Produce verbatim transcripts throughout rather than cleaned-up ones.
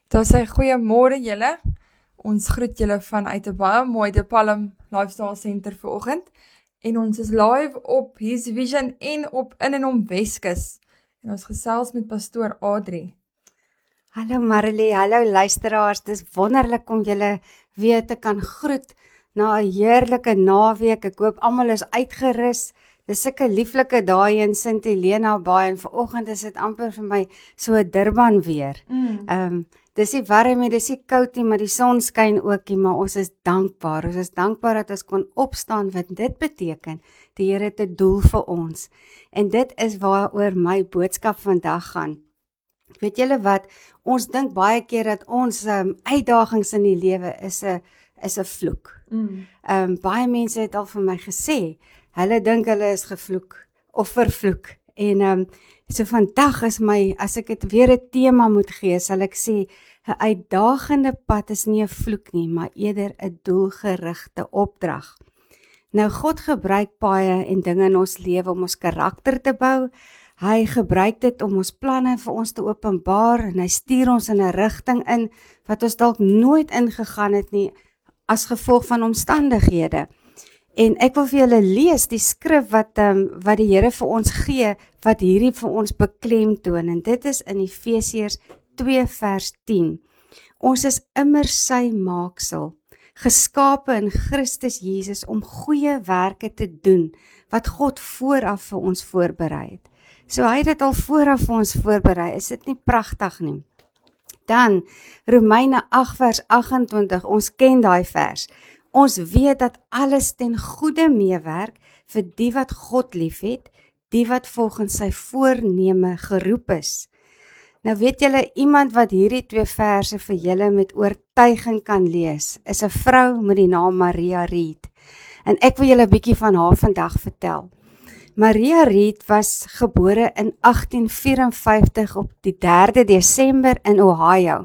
Daar sê goeiemôre julle. Ons groet julle vanuit 'n baie mooi De Palm Lifestyle Center vanoggend. En ons is live op His Vision en op In en Om Weskus. En ons gesels met pastoor Adri. Hallo Marilee, hallo luisteraars. Dis wonderlik om julle weer te kan groet na 'n heerlike naweek. Ek hoop almal is uitgerus. Dis sulke lieflike dae in Sint Helena Baai en vanoggend is dit amper vir my so 'n Durban weer. Mm. Ehm um, dis nie warm nie, dis nie koud nie, maar die son skyn ook nie, maar ons is dankbaar. Ons is dankbaar dat ons kon opstaan, want dit beteken die Here het 'n doel vir ons. En dit is waaroor my boodskap vandag gaan. Weet julle wat, ons dink baie keer dat ons um, uitdagings in die lewe is 'n is 'n vloek. Mm. Um, baie mense het al vir my gesê, hulle dink hulle is gevloek of vervloek. En um, so vandag is my, as ek dit weer 'n tema moet gee, sal ek sê, 'n uitdagende pad is nie 'n vloek nie, maar eerder 'n doelgerigte opdrag. Nou God gebruik baie en dinge in ons lewe om ons karakter te bou. Hy gebruik dit om ons planne vir ons te openbaar en hy stuur ons in 'n rigting in wat ons dalk nooit ingegaan het nie as gevolg van omstandighede. En ek wil vir julle lees die skrif wat um, wat die Here vir ons gee, wat hierdie vir ons beklemtoon, en dit is in Efesiërs twee vers tien. Ons is immer sy maaksel, geskape in Christus Jesus om goeie werke te doen wat God vooraf vir ons voorberei het. So hy het dit al vooraf vir ons voorberei, is dit nie pragtig nie? Dan Romeine agt vers agt en twintig, ons ken daai vers. Ons weet dat alles ten goeie meewerk vir die wat God liefhet, die wat volgens sy voorneme geroep is. Nou weet julle, iemand wat hierdie twee verse vir julle met oortuiging kan lees, is 'n vrou met die naam Maria Reed. En ek wil julle 'n bietjie van haar vandag vertel. Maria Reed was gebore in agtien vyf en vyftig op die derde Desember in Ohio.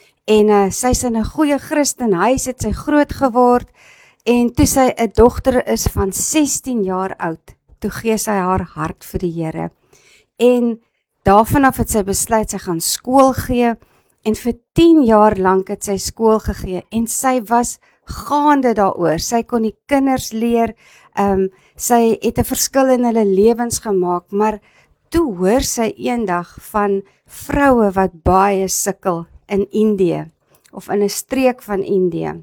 En uh, sy is in 'n goeie Christenhuis, het sy groot geword, en toe sy 'n dogter is van sestien jaar oud, toe gee sy haar hart vir die Here. En daarvan af het sy besluit sy gaan skool gee, en vir tien jaar lank het sy skool gegee, en sy was gaande daaroor. Sy kon die kinders leer, um, sy het 'n verskil in hulle lewens gemaak, maar toe hoor sy eendag van vroue wat baie sukkel in Indië, of in 'n streek van Indië.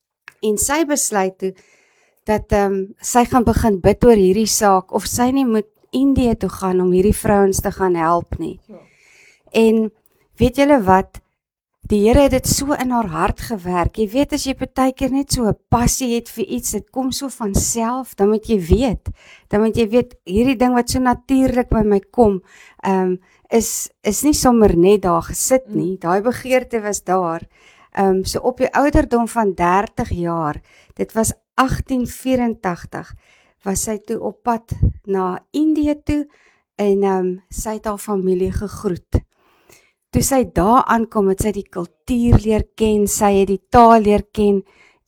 En sy besluit toe, dat um, sy gaan begin bid oor hierdie saak, of sy nie moet Indië toe gaan, om hierdie vrouens te gaan help nie. Ja. En weet julle wat, die Here het dit so in haar hart gewerk. Jy weet, as jy partykeer net so 'n passie het vir iets, dit kom so van self, dan moet jy weet, dan moet jy weet, hierdie ding wat so natuurlik by my kom, um, is, is nie sommer net daar gesit nie, daai begeerte was daar. Um, so op die ouderdom van dertig jaar, dit was agtien vyf-en-tagtig, was sy toe op pad na Indië toe, en um, sy het haar familie gegroet. Toe sy daar aankom, het sy die kultuur leer ken, sy het die taal leer ken,